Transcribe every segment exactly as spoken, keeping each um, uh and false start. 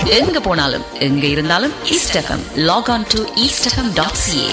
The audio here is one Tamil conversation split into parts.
எங்க போனாலும் எங்க இருந்தாலும் east FM. Lock on to east FM dot CA.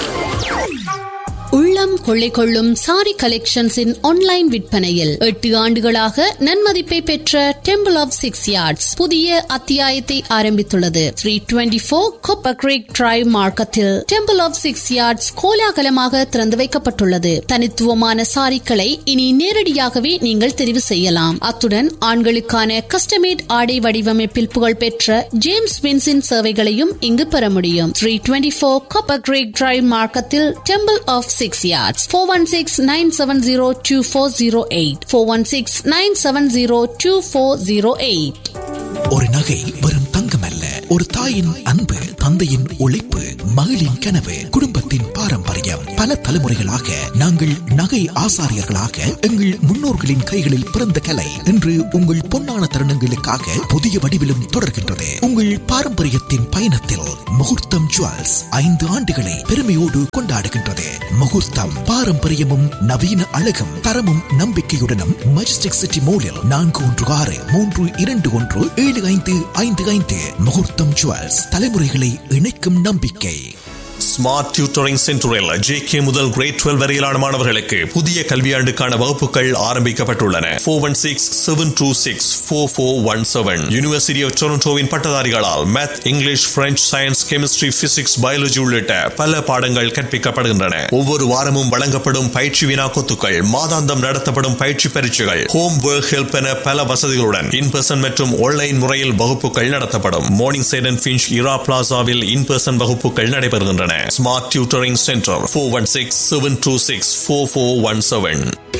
உள்ளம் கொள்ளை கொள்ளும் சாரி கலெக்ஷன்ஸின் ஆன்லைன் விற்பனையில் எட்டு ஆண்டுகளாக நன்மதிப்பை பெற்ற டெம்பிள் ஆஃப் சிக்ஸ் யார்ட்ஸ் புதிய அத்தியாயத்தை ஆரம்பித்துள்ளது. Three twenty four copper Greek drive மார்க்கத்தில் டெம்பிள் ஆஃப் சிக்ஸ் யார்ட்ஸ் கோலாகலமாக திறந்து வைக்கப்பட்டுள்ளது. தனித்துவமான சாரிக்களை இனி நேரடியாகவே நீங்கள் தெரிவு செய்யலாம். அத்துடன் ஆண்களுக்கான கஸ்டமேட் ஆடை வடிவமைப்பில் புகழ்பெற்ற ஜேம்ஸ் வின்ஸின் சேவைகளையும் இங்கு பெற முடியும். Three twenty four copper Greek drive மார்க்கத்தில் temple of six yards. four one six nine seven zero two four zero eight four one six nine seven zero two four zero eight. ஒரு நகை வெறும் தங்கமல்ல, ஒரு தாயின் அன்பு, தந்தையின் உழைப்பு, மகளின் கனவு, குடும்பத்தின் பாரம்பரியம். பல தலைமுறைகளாக நாங்கள் நகை ஆசாரியர்களாக எங்கள் முன்னோர்களின் கைகளில் பிறந்த கலை இன்று உங்கள் பொன்னான தருணங்களுக்காக புதிய வடிவிலும் தொடர்கின்றது. உங்கள் பாரம்பரியத்தின் பயணத்தில் முகூர்த்தம் ஜுவல்ஸ் ஐந்து ஆண்டுகளை பெருமையோடு கொண்டாடுகின்றது. முகூர்த்தம் பாரம்பரியமும் நவீன அழகும் தரமும் நம்பிக்கையுடனும் மஜஸ்டிக் சிட்டி மோலில் நான்கு ஒன்று ஆறு மூன்று இரண்டு ஒன்று ஏழு ஐந்து ஐந்து ஐந்து. முகூர்த்தம் ஜுவல்ஸ், தலைமுறைகளை இணைக்கும் நம்பிக்கை. ஸ்மார்ட் டியூட்டரிங் சென்டரில் ஜே கே முதல் கிரேட் டுவெல்வ் வரையிலான மாணவர்களுக்கு புதிய கல்வியாண்டுக்கான வகுப்புகள் ஆரம்பிக்கப்பட்டுள்ளன. Four one six seven two six four four one seven. University of டொரண்டோவின் பட்டதாரிகளால் math, English, French, science, chemistry, physics, biology உள்ளிட்ட பல பாடங்கள் கற்பிக்கப்படுகின்றன. ஒவ்வொரு வாரமும் வழங்கப்படும் பயிற்சி வினாக்கொத்துக்கள், மாதாந்தம் நடத்தப்படும் பயிற்சி பரீட்சைகள், ஹோம் ஒர்க் ஹெல்ப் என பல வசதிகளுடன் இன் பர்சன் மற்றும் ஆன்லைன் முறையில் வகுப்புகள் நடத்தப்படும். Morning side and Finch Ira பிளாசாவில் in person வகுப்புகள் நடைபெறுகின்றன. Smart Tutoring Center four one six seven two six four four one seven.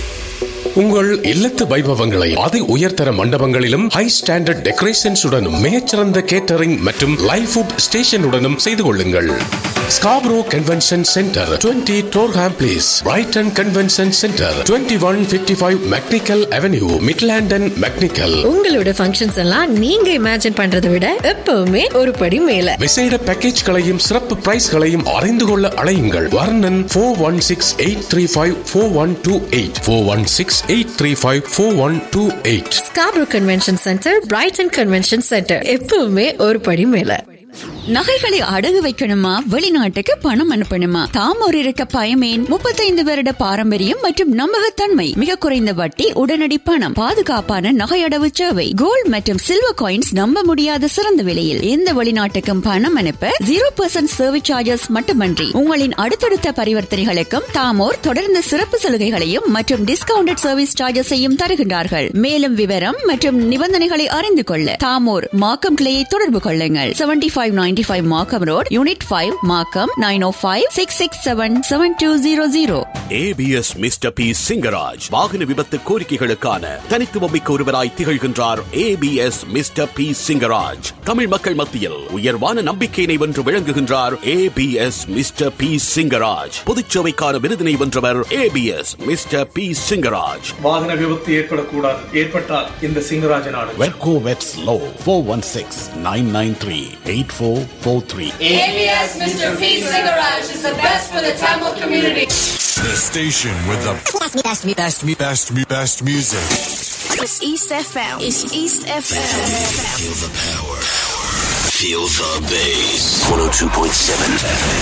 உங்கள் இல்லத்து வைபவங்களை அதி உயர்தர மண்டபங்களிலும் ஹை ஸ்டாண்டர்ட் டெக்கரேஷன்ஸ் உடனும் மிகச்சிறந்த கேட்டரிங் மற்றும் லைவ் ஃபுட் ஸ்டேஷனுடனும் செய்து கொள்ளுங்கள். Scarborough convention centre, twenty Durham place, Brayton convention centre, twenty one fifty five mechanical avenue, மிட்லாண்டன் mechanical. உங்களோட ஃபங்க்ஷன்ஸ் எல்லாம் நீங்க இமேஜின் பண்றதை விட எப்பவுமே ஒரு படி மேல. விசேட பேக்கேஜ்களையும் சிறப்பு பிரைஸ்களையும் அறிந்து கொள்ள அழையுங்கள். வர்ணன் four one six eight three five four one two eight four one six eight three five four one two eight. Scarborough convention centre, Brayton convention centre, எப்பவுமே ஒரு படி மேல. நகைகளை அடகு வைக்கணுமா, வெளிநாட்டுக்கு பணம் அனுப்பணுமா? தாமோர் இருக்க பயமேன்? முப்பத்தைந்து வருட பாரம்பரியம் மற்றும் நம்பகத்தன்மை, மிக குறைந்த வட்டி, உடனடி பணம், பாதுகாப்பான நகை அடவு சேவை, கோல்ட் மற்றும் சில்வர் காயின்ஸ் நம்ப முடியாத சிறந்த விலையில் எந்த வெளிநாட்டுக்கும் பணம் அனுப்ப ஜீரோ பர்சன்ட் சர்வீஸ் சார்ஜஸ் மட்டுமன்றி உங்களின் அடுத்தடுத்த பரிவர்த்தனைகளுக்கும் தாமோர் தொடர்ந்து சிறப்பு சலுகைகளையும் மற்றும் டிஸ்கவுண்டட் சர்வீஸ் சார்ஜஸையும் தருகின்றார்கள். மேலும் விவரம் மற்றும் நிபந்தனைகளை அறிந்து கொள்ள தாமோர் மாக்கம் கிளையை தொடர்பு கொள்ளுங்கள். Seventy five ninety five Markham Road, Unit five, Markham, nine oh five, six six seven, seven two zero zero. A B S Mister P Singaraj வாகன விபத்து கோரிக்கைகளுக்கான தனித்துவமிக்க ஒருவராய் திகழ்கின்றார். A B S Mister P Singaraj Tamil மக்கள் மத்தியில் உயர்வான நம்பிக்கையினை வென்று விளங்குகின்றார். A B S Mister P Singaraj பொதுச்சேவைக்கான விருதினை வென்றவர். A B S Mister P Singaraj. வாகன விபத்து ஏற்படக்கூடாது, ஏற்பட்டால் இந்த சிங்கராஜ நாடு. Verco Vets Law four one six nine nine three eight four four three. A B S Mister P Singaraj is the best for the Tamil community. The station with the best, best, best, best, best music. It's East F M. It's East F M. Feel the power. Feel the bass. one oh two point seven F M.